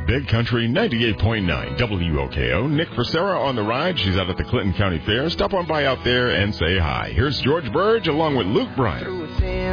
Big Country 98.9 WOKO. Nick for Sarah on the ride. She's out at the Clinton County Fair. Stop on by out there and say hi. Here's George Burge along with Luke Bryan.